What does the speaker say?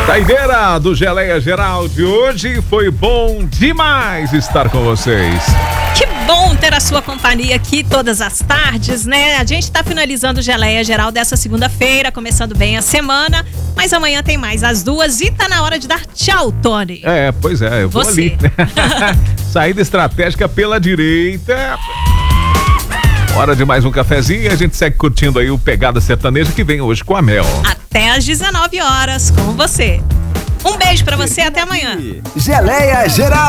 Saideira do Geleia Geral de hoje, foi bom demais estar com vocês. Que bom ter a sua companhia aqui todas as tardes, né? A gente está finalizando o Geleia Geral dessa segunda-feira, começando bem a semana, mas amanhã tem mais às 2 e tá na hora de dar tchau, Tony. Pois é, eu vou ali. Saída estratégica pela direita. Hora de mais um cafezinho e a gente segue curtindo aí o Pegada Sertaneja que vem hoje com a Mel. Até às 19 horas com você. Um beijo pra você, até amanhã. Geleia Geral.